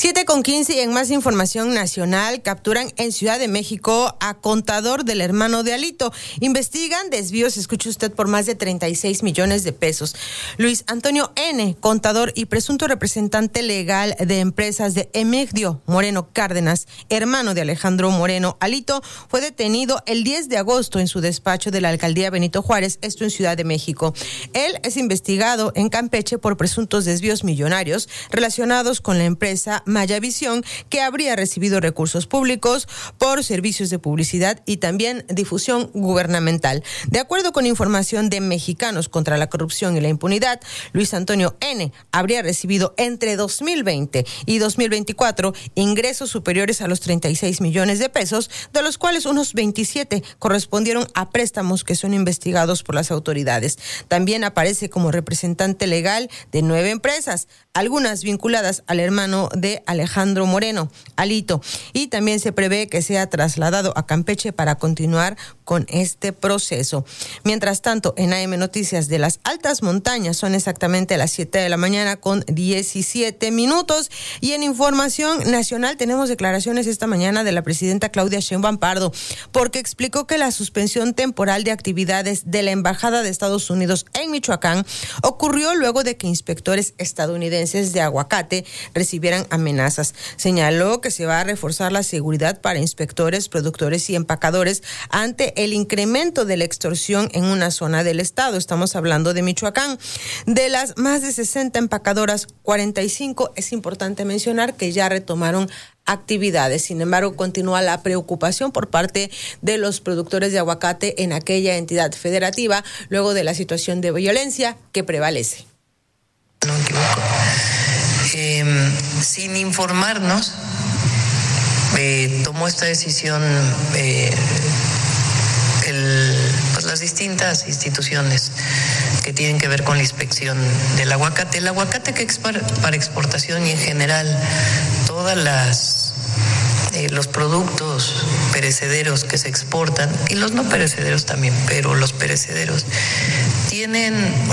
7:15 y en más información nacional, capturan en Ciudad de México a contador del hermano de Alito. Investigan desvíos, escuche usted, por más de 36 millones de pesos. Luis Antonio N., contador y presunto representante legal de empresas de Emigdio Moreno Cárdenas, hermano de Alejandro Moreno Alito, fue detenido el 10 de agosto en su despacho de la alcaldía Benito Juárez, esto en Ciudad de México. Él es investigado en Campeche por presuntos desvíos millonarios relacionados con la empresa Mayavisión, que habría recibido recursos públicos por servicios de publicidad y también difusión gubernamental. De acuerdo con información de Mexicanos contra la Corrupción y la Impunidad, Luis Antonio N. habría recibido entre 2020 y 2024 ingresos superiores a los 36 millones de pesos, de los cuales unos 27 correspondieron a préstamos que son investigados por las autoridades. También aparece como representante legal de 9 empresas, algunas vinculadas al hermano de Alejandro Moreno Alito, y también se prevé que sea trasladado a Campeche para continuar con este proceso. Mientras tanto, en AM Noticias de las Altas Montañas son exactamente las 7 de la mañana con 17 minutos, y en información nacional tenemos declaraciones esta mañana de la presidenta Claudia Sheinbaum Pardo, porque explicó que la suspensión temporal de actividades de la Embajada de Estados Unidos en Michoacán ocurrió luego de que inspectores estadounidenses de aguacate recibieran amenazas. Señaló que se va a reforzar la seguridad para inspectores, productores y empacadores ante el incremento de la extorsión en una zona del estado. Estamos hablando de Michoacán. De las más de 60 empacadoras, 45, es importante mencionar que ya retomaron actividades. Sin embargo, continúa la preocupación por parte de los productores de aguacate en aquella entidad federativa luego de la situación de violencia que prevalece. No me equivoco. Sin informarnos, tomó esta decisión las distintas instituciones que tienen que ver con la inspección del aguacate. El aguacate que es para exportación, y en general todas los productos perecederos que se exportan, y los no perecederos también, pero los perecederos tienen